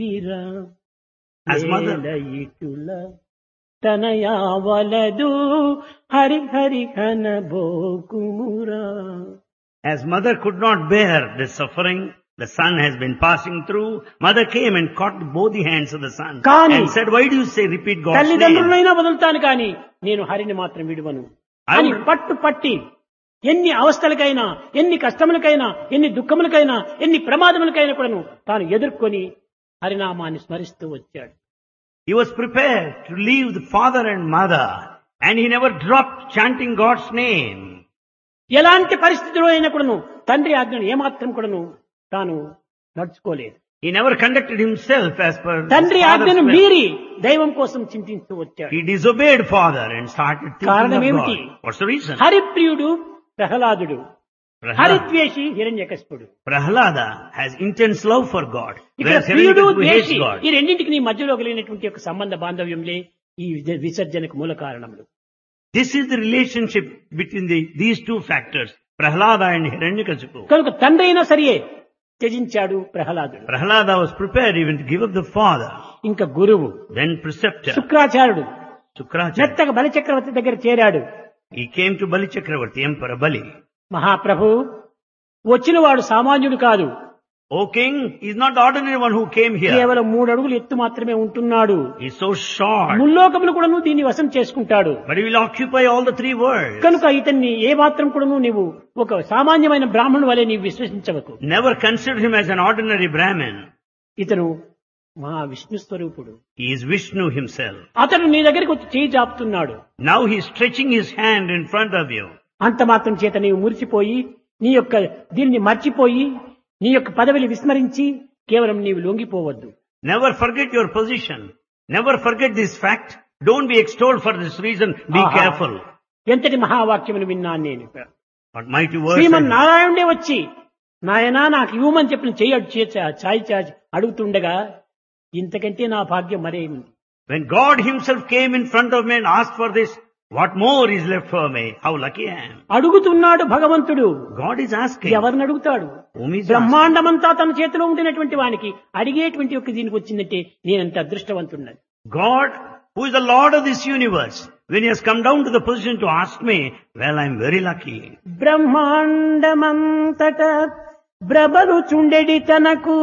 తీరా As mother, ఇటుల తనయావలదు Hari Hari కనబోకుమురా. as mother could not bear the suffering the son has been passing through, mother came and caught both the hands of the son Kani. and said, why do you say repeat God's name? తల్లిదండ్రులైనా వదులుతాను కానీ నేను హరిని మాత్రం విడువను అని పట్టు పట్టి ఎన్ని అవస్థలకైనా, ఎన్ని కష్టములకైనా, ఎన్ని దుఃఖములకైనా, ఎన్ని ప్రమాదములకైనా కూడాను తాను ఎదుర్కొని హరినామాన్ని స్మరిస్తూ వచ్చాడు. He was prepared to leave the father and mother, and he never dropped chanting God's name. ఎలాంటి పరిస్థితిలో అయినా కూడాను తండ్రి ఆజ్ఞను ఏమాత్రం కూడాను తాను నడుచుకోలేదు. He never conducted himself as per his తండ్రి father's ఆజ్ఞను will. మీరి దైవం కోసం చింతిస్తూ వచ్చాడు. He disobeyed father and started thinking కారణం of ఏమిటి? God. What's the reason? హరిప్రియుడు ప్రహ్లాదుడు, హరిద్వేషి హిరణ్యకశిపుడు. Prahlada has intense love for God, ఇక్కడ whereas ప్రియుడు Hiranyakashipu hates ద్వేషి God. ఈ రెండింటికి నీ మధ్యలో కలిగినటువంటి ఒక సంబంధ బాంధవ్యంలే ఈ విసర్జనకు మూల కారణములు. This is the relationship between these two factors, Prahlada and Hiranyakashipu. కనుక తండ్రి అయినా సరియే త్యజించాడు ప్రహ్లాదుడు. Prahlada was prepared even to give up the father, ఇంకా గురువు then preceptor, శుక్రాచార్యుడు Sukracharya. మెత్తగా బలిచక్రవర్తి దగ్గర చేరాడు. He came to Bali Chakravarti, Emperor Bali. మహాప్రభు వచ్చిన వాడు సామాన్యుడు కాదు, O king, he's not the ordinary one who came here. కేవలం 3 అడుగులు ఎత్తు మాత్రమే ఉంటున్నాడు. He's so short, ముల్లోకములు కూడాను దీన్ని వశం చేసుకుంటాడు. but he will occupy all the 3 worlds. కనుక ఇతన్ని ఏ మాత్రం కూడాను నీవు ఒక సామాన్యమైన బ్రాహ్మణుడు వలె నీవు విశ్వసించవకు. Never consider him as an ordinary Brahmin. ఇతను మహా విష్ణు స్వరూపుడు. He is Vishnu himself. అతడు నీ దగ్గరికి వచ్చి చేయి జాపుతున్నాడు. Now he is stretching his hand in front of you. అంత మాత్రం చేత నీవు మురిసిపోయి నీ యొక్క దీన్ని మర్చిపోయి నీ యొక్క పదవిని విస్మరించి కేవలం నీవు లొంగిపోవద్దు. Never forget your position. Never forget this fact. Don't be extolled for this reason. Be ఆహా. careful. ఎంతటి మహావాక్యమును విన్నాను నేను. What mighty words. శ్రీమన్ నారాయణుడే వచ్చి నాయనా నాకు ఇవ్వమని చెప్పిన చేయి చాయి అడుగుతుండగా ఇంతకంటే నా భాగ్యం మరేమింది. When God himself came in front of me and asked for this, what more is left for me? How lucky I am. అడుగుతున్నాడు భగవంతుడు. God is asking. ఎవరిని అడుగుతాడు? Whom is asking? బ్రహ్మాండమంతా తన చేతిలో ఉండినటువంటి వానికి అడిగేటువంటి ఒక దీనికి వచ్చిందంటే నేనంత అదృష్టవంతున్నది. God, who is the Lord of this universe, when he has come down to the position to ask me, well, I am very lucky. బ్రహ్మాండమంతట బ్రబలు చుండెడి తనకు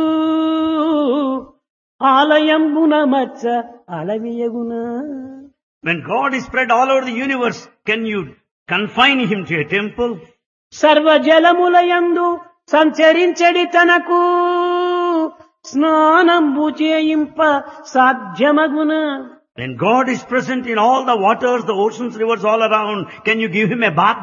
ఆలయంబున మచ్చ అలవియగున. When God is spread all over the universe, can you confine him to a temple? సర్వజలములయందు సంచరించడి తనకు స్నానంబు చేయింప సాధ్యమగున. When God is present in all the waters, the oceans, rivers all around, can you give him a bath?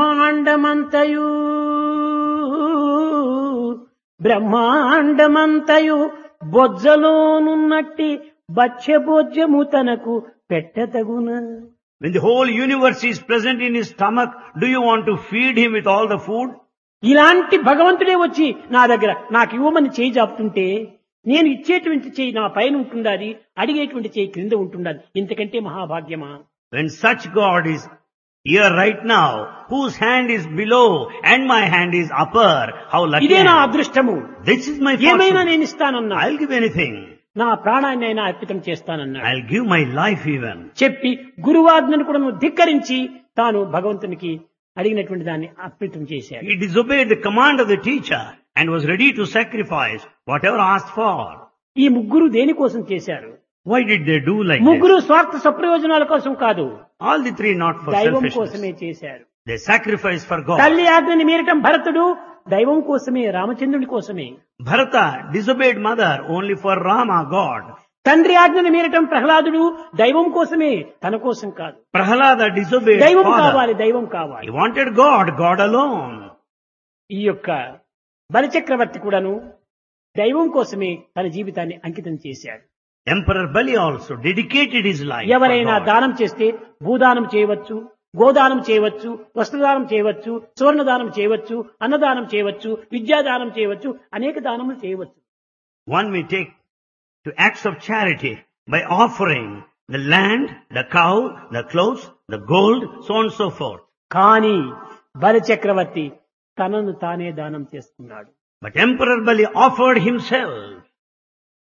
బ్రహ్మాండమంతయు బొజ్జలోనున్నట్టి బొజ్జము తనకు పెట్టతగున. When the whole universe is present in his stomach, do you want to feed him with all the food? ఇలాంటి భగవంతుడే వచ్చి నా దగ్గర నాకు ఇవ్వమని చేయి జాపుతుంటే నేను ఇచ్చేటువంటి చేయి నా పైన ఉంటుండాలి, అడిగేటువంటి చేయి క్రింద ఉంటుండాలి. ఇంతకంటే మహాభాగ్యమా? When such God is here right now, whose hand is below and my hand is upper, how lucky ఇదే I నా am. అదృష్టము. This is my ఏమైనా fortune. నేను ఇస్తానన్నా, I'll give anything. నా ప్రాణాన్ని అయినా అర్పితం చేస్తానన్నాడు. I'll give my life even. చెప్పి గురువాజ్ఞను కూడా ధిక్కరించి తాను భగవంతునికి అడిగినటువంటి దాన్ని అర్పితం చేశాడు. He disobeyed the command of the teacher and was ready to sacrifice whatever asked for. ఈ ముగ్గురు దేనికోసం చేశారు? Why did they do like ముగ్గురు this? స్వార్థ సప్రయోజనాల కోసం కాదు, All the 3 not for దైవం selfishness. కోసమే చేశారు. They sacrificed for God. తల్లి ఆజ్ఞని మీరటం భరతుడు దైవం కోసమే, రామచంద్రుడి కోసమే. Bharata disobeyed mother only for Rama, God. తండ్రి ఆజ్ఞని మీరటం ప్రహ్లాదుడు దైవం కోసమే, తన కోసం కాదు. Prahlada disobeyed దైవం father. కావాలి, దైవం కావాలి. He wanted God, God alone. ఈ యొక్క బలిచక్రవర్తి కూడాను దైవం కోసమే తన జీవితాన్ని అంకితం చేశాడు. Emperor Bali also dedicated his life for ఎవరైనా God. దానం చేస్తే భూదానం చేయవచ్చు, గోదానం చేయవచ్చు, వస్త్రదానం చేయవచ్చు, సువర్ణదానం చేయవచ్చు, అన్నదానం చేయవచ్చు, విద్యాదానం చేయవచ్చు, అనేక దానములు చేయవచ్చు. One may take to acts of charity by offering the land, the cow, the clothes, the gold, so on and so forth. కానీ బలిచక్రవర్తి తనను తానే దానం చేసుకున్నాడు. But Emperor Bali offered himself.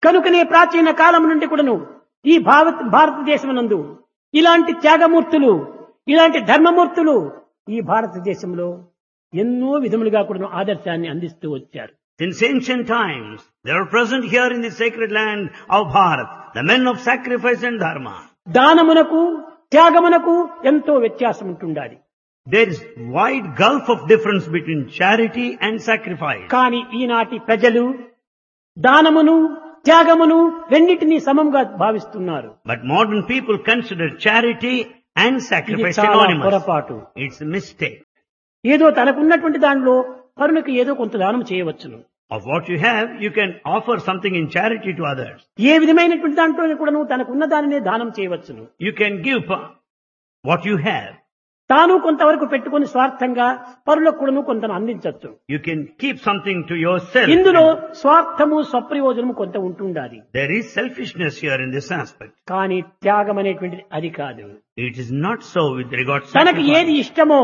కనుకనే ప్రాచీన కాలం నుండి కూడాను ఈ భారతదేశమునందు ఇలాంటి త్యాగమూర్తులు, ఇలాంటి ధర్మమూర్తులు ఈ భారతదేశంలో ఎన్నో విధములుగా కూడాను ఆదర్శాన్ని అందిస్తూ వచ్చారు. Since ancient times, they are present here in the sacred land of Bharat, the men of sacrifice and dharma. దానమునకు త్యాగమునకు ఎంతో వ్యత్యాసం ఉంటుండాలి. There is wide gulf of difference between charity and sacrifice. కానీ ఈనాటి ప్రజలు దానమును త్యాగమును రెండింటినీ సమంగా భావిస్తున్నారు. But modern people consider charity and ఇది sacrifice చాలా synonymous. పొరపాటు. It's a mistake. ఏదో తనకున్నటువంటి దానిలో పరులకు ఏదో కొంత దానం చేయవచ్చును. Of what you have, you can offer something in charity to others. ఏ విధమైనటువంటి దాంట్లో కూడా తనకున్న దానినే దానం చేయవచ్చును. You can give what you have. తాను కొంతవరకు పెట్టుకుని స్వార్థంగా పరులకు కూడా కొంత అందించవచ్చు. You can keep something to yourself. ఇందులో స్వార్థము స్వప్రయోజనము కొంత ఉంటుండాలి. There is selfishness here in this aspect. కానీ త్యాగం అనేటువంటిది అది కాదు. It is not so with regard to తనకు sacrifice. ఏది ఇష్టమో,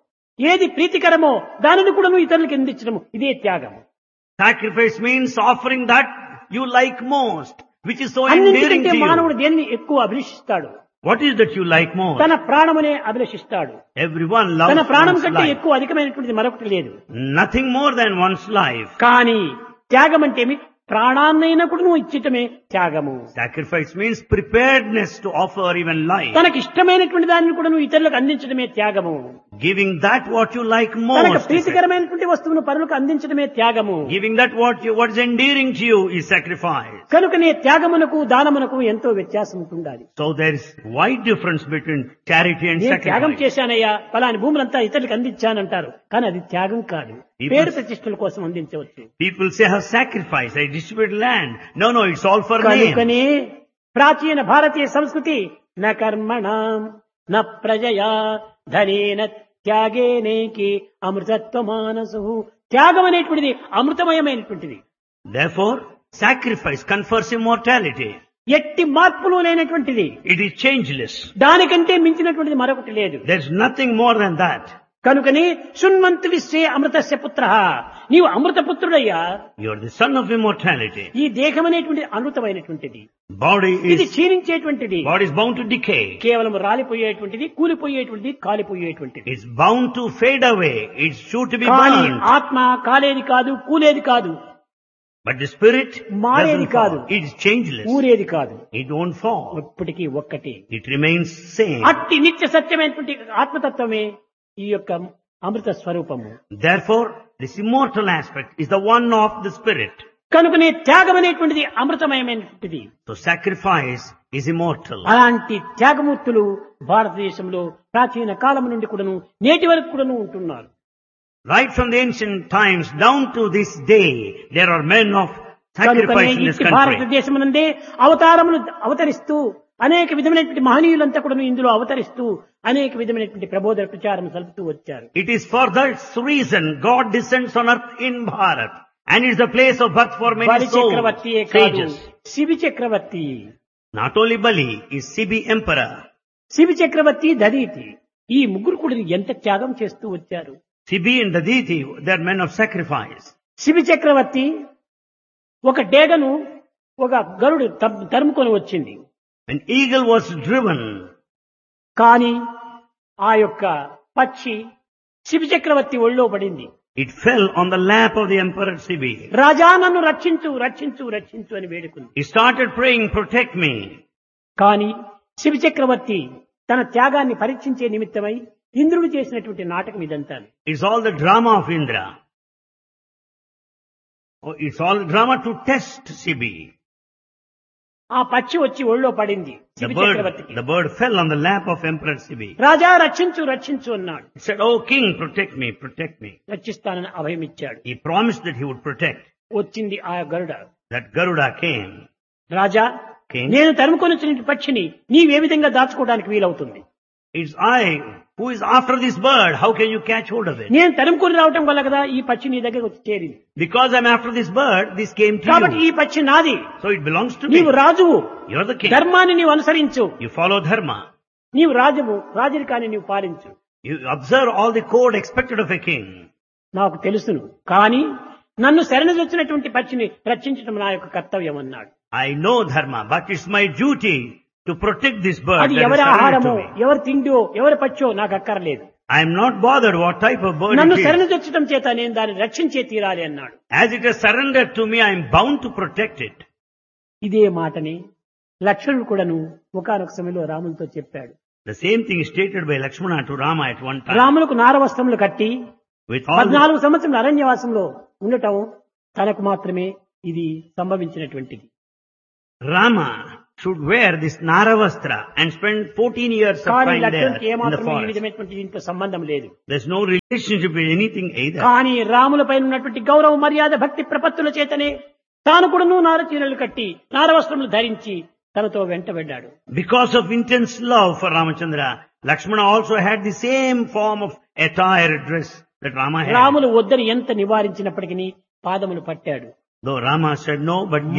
ఏది ప్రీతికరమో దానిని కూడా ఇతరులకు అందించడం, ఇదే త్యాగం. Sacrifice means offering that you like most, which is so endearing అన్నింటికంటే to మానవుడు you. దేన్ని ఎక్కువ అభిలషిస్తాడు? What is that you like most? తన ప్రాణమునే అభిలషిస్తాడు. Everyone loves తన ప్రాణం one's కంటే life. ఎక్కువ అధికమైనటువంటిది మరొకటి లేదు. Nothing more than one's life. కానీ త్యాగం అంటే ఏమి? ప్రాణాన్నైనా కూడా నువ్వు ఇచ్చటమే త్యాగము. Sacrifice means preparedness to offer even life. తనకు ఇష్టమైనటువంటి దానిని కూడా నువ్వు ఇతరులకు అందించడమే త్యాగము. Giving that what you like తనకు most. ప్రీతికరమైనటువంటి వస్తువును పరులకు అందించడమే త్యాగము. Giving that what is endearing to you is sacrifice. కనుకనే త్యాగమునకు దానమునకు ఎంతో వ్యత్యాసం ఉంటుండాలి. So there is wide difference between charity and నేను త్యాగం sacrifice. చేశానయ్యా, ఫలాని భూములంతా ఇతరులకు అందించానంటారు. కానీ అది త్యాగం కాదు. పేరు ప్రతిష్టల కోసం అందించవచ్చు. People say, I have sacrificed, I distributed land. No, it's all for name. కనుకనే ప్రాచీన భారతీయ సంస్కృతి న కర్మణాం న ప్రజయా ధనేన త్యాగేనేకి అమృతత్వ మానసు. త్యాగం అనేటువంటిది అమృతమయమైనటువంటిది. Therefore, sacrifice confers immortality. ఎట్టి మార్పులు లేనటువంటిది. It is changeless. దానికంటే మించినటువంటిది మరొకటి లేదు. There is nothing more than that. కనుకనే శృణ్వంతు విశ్వే అమృతస్య పుత్రః, నీవు అమృతపుత్రుడయ్యా. You are the son of immortality. ఈ దేహం అనేటువంటిది అమృతమైనటువంటిది. Body ఇది is క్షీణించేటువంటిది. bound to decay. కేవలం రాలిపోయేటువంటిది, కూలిపోయేటువంటిది, కాలిపోయేటువంటిది. It's bound to fade away. It's sure to be కానీ burned. ఆత్మ కాలేది కాదు, కూలేది కాదు, But the spirit మారేది doesn't కాదు, fall. It is changeless. ఊరేది కాదు, It won't fall. ఇప్పటికీ ఒక్కటి. It remains same. అట్టి నిత్య సత్యమైనటువంటి ఆత్మతత్వమే ఈ యొక్క అమృత స్వరూపము. Therefore, this immortal aspect is the one of the spirit. కనుకనే త్యాగం అనేటువంటిది అమృతమయమైనటువంటిది. So sacrifice is immortal. అలాంటి త్యాగమూర్తులు భారతదేశంలో ప్రాచీన కాలం నుండి కూడాను నేటి వరకు కూడాను ఉంటున్నారు. Right from the ancient times down to this day, there are men of కనుకనే sacrifice in this ఇట్టి country. భారతదేశం నందే అవతారములు అవతరిస్తూ అనేక విధమైనటువంటి మహనీయులంతా కూడా ఇందులో అవతరిస్తూ అనేక విధమైనటువంటి ప్రబోధన ప్రచారం సలుపుతూ వచ్చారు. It is for that reason God descends on earth in Bharat and is the place of birth for many బలి souls, చక్రవర్తియే కాదు, sages. Shibi Chakravarthi. Not only Bali is Sibi emperor. Shibi చక్రవర్తి, దదీతి, ఈ ముగ్గురు కూడా ఎంత త్యాగం చేస్తూ వచ్చారు. Sibi and Daditi, they are men of sacrifice. Shibi చక్రవర్తి ఒక డేగను ఒక గరుడు తరుముకొని వచ్చింది. An eagle was driven. కానీ ఆ యొక్క పక్షి శిబి చక్రవర్తి ఒళ్ళో పడింది. It fell on the lap of the emperor Sibi. రాజా నన్ను రక్షించు, రక్షించు, రక్షించు అని వేడుకుంది. He started praying, protect me. కానీ శిబి చక్రవర్తి తన త్యాగాన్ని పరీక్షించే నిమిత్తమై ఇంద్రుడు చేసినటువంటి నాటకం ఇదంతా. It's all the drama of Indra. It's all the drama to test Sibi. ఆ పక్షి వచ్చి ఒళ్ళో పడింది The శిబి చక్రవర్తికి. bird fell on the lap of Emperor Sibi. రాజా రక్షించు, రక్షించు అన్నాడు. He said, "Oh king, protect me, protect me." రక్షిస్తానని అభయం ఇచ్చాడు. He promised that he would protect. వచ్చింది ఆ గరుడ. That Garuda came. Raja, King, నేను తరుముకొని వచ్చిన పక్షిని నీవే విధంగా దాచుకోవడానికి వీలవుతుంది? it's I who is after this bird. How can you catch hold of it? నేను తరుముకొని రావటం వల్ల కదా ఈ పక్షి నీ దగ్గర వచ్చి చేరింది. Because I'm after this bird, this came to కాబట్టి ఈ you. పక్షి నాది. So it belongs to me. నీవు రాజువు, You're the king. ధర్మాన్ని నీవు అనుసరించు. You follow dharma. నీవు రాజువు, రాజరికాన్ని నీవు పాలించు. You observe all the code expected of a king. నాకు తెలుసును, కానీ నన్ను శరణజొచ్చినటువంటి పక్షిని రక్షించడం నా యొక్క కర్తవ్యం అన్నాడు. I know dharma, but it's my duty to protect this bird అది that is ఎవరి surrendered ఆహారమో to me. ఎవరి తిండో ఎవరి పచ్చో నాకు అక్కర్లేదు. I am not bothered what type of bird నన్ను it is. శరణుజొచ్చటం చేత నేను దాన్ని రక్షించే తీరాలి అన్నాడు. As it has surrendered to me, I am bound to protect it. ఇదే మాటని లక్ష్మణుడు కూడాను ఒకానొక సమయంలో రామునితో చెప్పాడు. The same thing is stated by Lakshmana to Rama at one time. రాములకు నారవస్త్రములు కట్టి With all the, 14 సంవత్సరం అరణ్యవాసంలో ఉండటం తనకు మాత్రమే ఇది సంభవించినటువంటిది. Rama should wear this Naravastra and spend 14 years of కానీ time there లక్ష్మణుడికి in the ఏమాత్రం ఈ forest. విధమైనటువంటి దీంట్లో సంబంధం లేదు. There's no relationship with anything either. కానీ రాములపై ఉన్నటువంటి గౌరవ మర్యాద భక్తి ప్రపత్తుల చేతనే తాను కూడాను నారచీరలు కట్టి నారవస్త్రములు ధరించి తనతో వెంటబడ్డాడు. Because of intense love for Ramachandra, Lakshmana also had the same form of attire dress that Rama had. Ramulu వద్దని ఎంత నివారించినప్పటికీ పాదములు పట్టాడు. Though Rama said no, but